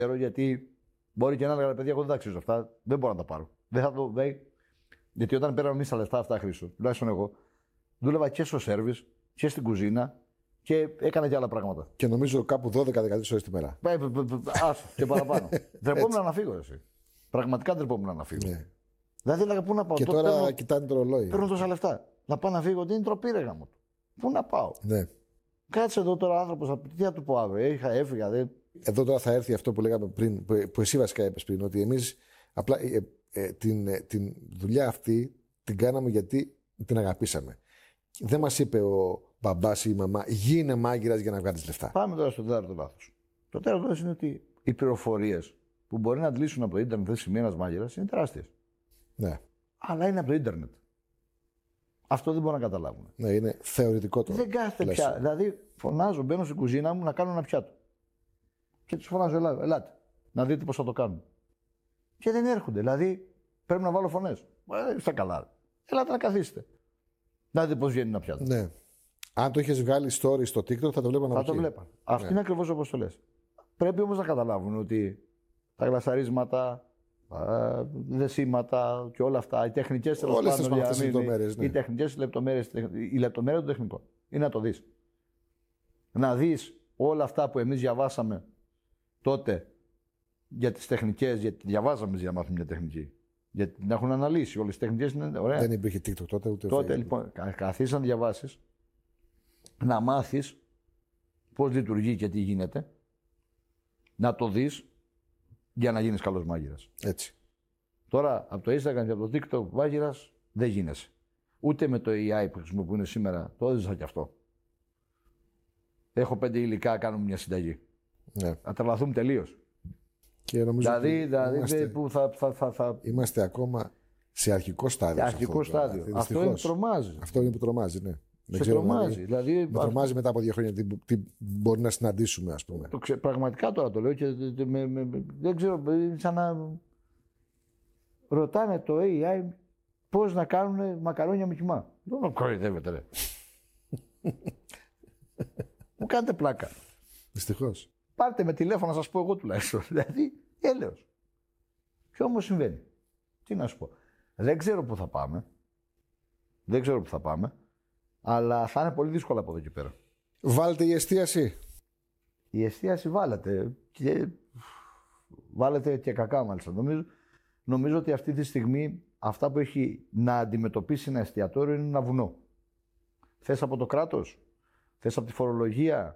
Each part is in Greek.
Γιατί μπορεί και να έλεγα παιδιά, εγώ δεν τα αξίζω αυτά, δεν μπορώ να τα πάρω. Δεν θα το. Γιατί όταν πέραμε εμείς τα λεφτά αυτά, Χρήστο, τουλάχιστον εγώ, δούλευα και στο σέρβις και στην κουζίνα και έκανα και άλλα πράγματα. Και νομίζω κάπου 12-13 ώρες τη μέρα. Άσο και παραπάνω. Τρεπόμουν να φύγω, εσύ. Πραγματικά τρεπόμουν να φύγω. Ναι. Δηλαδή έλεγα πού να πάω. Και τώρα κοιτάνε το ρολόι. Παίρνω τόσα λεφτά. Να πάω να φύγω, τι είναι τροπή, ρε γάμο. Πού να πάω. Ναι. Κάτσε εδώ τώρα άνθρωπο, τι θα του πω αύριο. Έφυγα. Εδώ τώρα θα έρθει αυτό που λέγαμε πριν, που εσύ βασικά είπες πριν, ότι εμείς απλά την δουλειά αυτή την κάναμε γιατί την αγαπήσαμε. Δεν μας είπε ο μπαμπάς ή η μαμά, γίνε μάγειρας για να βγάλεις λεφτά. Πάμε τώρα στο τέταρτο λάθος. Το τέταρτο λάθος είναι ότι οι πληροφορίες που μπορεί να αντλήσουν από το ίντερνετ θέση σημεία ένας μάγειρας είναι τεράστιες. Ναι. Αλλά είναι από το ίντερνετ. Αυτό δεν μπορούν να καταλάβουν. Ναι, είναι θεωρητικό το. Δεν κάθεται πια. Δηλαδή, φωνάζω, μπαίνω στην κουζίνα μου να κάνω ένα πιάτο. Και τους φωνάζω, ελάτε, να δείτε πώς θα το κάνουν. Και δεν έρχονται. Δηλαδή, πρέπει να βάλω φωνές. Στα καλά. Ελάτε να καθίσετε. Να δείτε πώς βγαίνει ένα πιάτο. Ναι. Αν το είχες βγάλει story στο TikTok, θα το βλέπανε. Θα το βλέπαν. Αυτή είναι ακριβώς όπως το λες. Πρέπει όμως να καταλάβουν ότι τα γλασαρίσματα, δεσίματα και όλα αυτά, οι τεχνικές λεπτομέρειες, ναι. οι τεχνικές λεπτομέρειες, η λεπτομέρεια του τεχνικού είναι να το δεις. Να δεις όλα αυτά που εμείς διαβάσαμε τότε για τις τεχνικές, γιατί διαβάζαμε για να μάθουμε μια τεχνική. Γιατί την έχουν αναλύσει όλες τις τεχνικές. Είναι ωραία. Δεν υπήρχε TikTok τότε ούτε. Τότε λοιπόν, καθίσεις να διαβάσεις, να μάθεις πώς λειτουργεί και τι γίνεται, να το δεις για να γίνεις καλός μάγειρας. Έτσι. Τώρα από το Instagram και από το TikTok μάγειρας δεν γίνεσαι. Ούτε με το AI που χρησιμοποιούν σήμερα, το έζησα κι αυτό. Έχω 5 υλικά, κάνουμε μια συνταγή. Ναι. Θα τρελαθούμε τελείως. Και νομίζω δηλαδή που θα. Είμαστε ακόμα σε αρχικό στάδιο. Σε αρχικό στάδιο. Αυτό είναι που τρομάζει. Αυτό είναι που τρομάζει, ναι. Σε τρομάζει. Δηλαδή, με τρομάζει μετά από 2 χρόνια τι μπορεί να συναντήσουμε, ας πούμε. Πραγματικά τώρα το λέω και δεν ξέρω, σαν να ρωτάνε το AI πώς να κάνουν μακαρόνια με κιμά. Δεν με κοροϊδεύετε, ρε. Μου κάνετε πλάκα. Δυστυχώς. Πάρτε με τηλέφωνο να σας πω εγώ τουλάχιστον. Δηλαδή, έλεος. Και όμως συμβαίνει. Τι να σου πω. Δεν ξέρω πού θα πάμε. Δεν ξέρω πού θα πάμε. Αλλά θα είναι πολύ δύσκολο από εδώ και πέρα. Βάλτε η εστίαση. Η εστίαση βάλετε. Βάλετε και κακά μάλιστα. Νομίζω ότι αυτή τη στιγμή αυτά που έχει να αντιμετωπίσει ένα εστιατόριο είναι ένα βουνό. Θες από το κράτος, θες από τη φορολογία.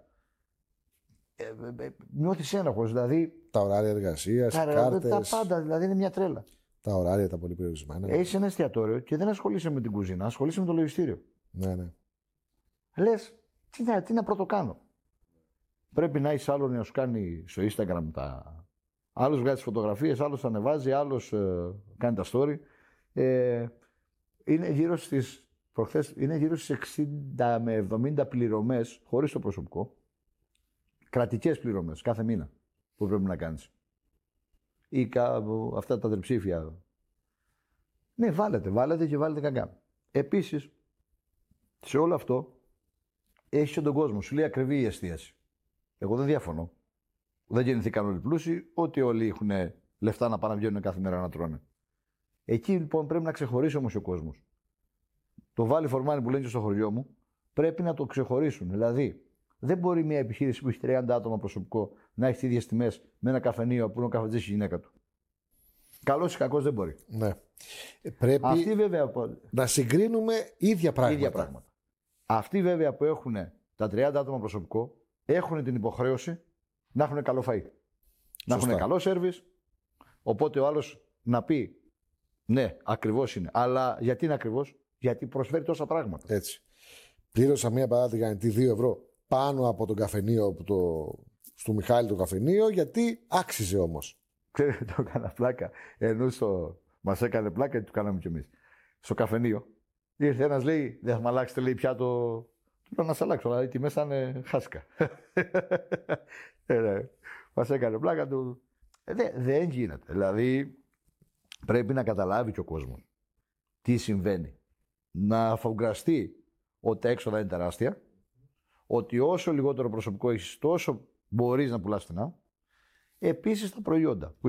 Νιώθεις ένοχος, δηλαδή. Τα ωράρια εργασίας, κάρτες. Τα πάντα, δηλαδή είναι μια τρέλα. Τα ωράρια τα πολύ περιορισμένα. Έχεις ένα εστιατόριο και δεν ασχολείσαι με την κουζίνα, ασχολείσαι με το λογιστήριο. Ναι, ναι. Λες, τι να πρώτο κάνω. Πρέπει να έχεις άλλον να σου κάνει στο Instagram τα. Άλλος βγάζει τις φωτογραφίες, άλλος τα ανεβάζει, άλλος κάνει τα story. Είναι γύρω στις. Προχθές είναι γύρω στις 60 με 70 πληρωμές χωρίς το προσωπικό. Κρατικές πληρωμές κάθε μήνα που πρέπει να κάνεις. Ή αυτά τα τριψήφια. Ναι, βάλετε και βάλετε κακά. Επίσης, σε όλο αυτό έχεις και τον κόσμο. Σου λέει ακριβή η εστίαση. Εγώ δεν διαφωνώ. Δεν γεννηθήκαν όλοι πλούσιοι, ότι όλοι έχουν λεφτά να πάνε να βγαίνουν κάθε μέρα να τρώνε. Εκεί λοιπόν πρέπει να ξεχωρίσει όμως ο κόσμος. Το βάλει φορμάνι που λένε και στο χωριό μου, πρέπει να το ξεχωρίσουν. Δηλαδή, δεν μπορεί μια επιχείρηση που έχει 30 άτομα προσωπικό να έχει τις ίδιες τιμές με ένα καφενείο που είναι ο καφετζής η γυναίκα του. Καλός ή κακός δεν μπορεί. Ναι. Πρέπει αυτοί, βέβαια, να συγκρίνουμε ίδια πράγματα. Αυτοί βέβαια που έχουν τα 30 άτομα προσωπικό έχουν την υποχρέωση να έχουν καλό φαΐ. Να έχουν καλό σέρβις. Οπότε ο άλλος να πει ναι, ακριβώς είναι. Αλλά γιατί είναι ακριβώς? Γιατί προσφέρει τόσα πράγματα. Έτσι. Πλήρωσα μία παράδειγμα 2 ευρώ πάνω από τον καφενείο στο Μιχάλη το καφενείο, γιατί άξιζε όμως. Ξέρετε, το έκανα πλάκα. Ενώ μας έκανε πλάκα και το κάναμε κι εμείς. Στο καφενείο ήρθε ένας, λέει, δεν θα με αλλάξετε, λέει, πιάτο. Του λέω να σε αλλάξω, αλλά οι τιμές θα είναι χάσικα. Μας έκανε πλάκα του. Δεν γίνεται. Δηλαδή πρέπει να καταλάβει και ο κόσμος τι συμβαίνει. Να αφογκραστεί ότι τα έξοδα είναι τεράστια, ότι όσο λιγότερο προσωπικό έχεις, τόσο μπορείς να πουλάς φθηνά. Επίσης τα προϊόντα.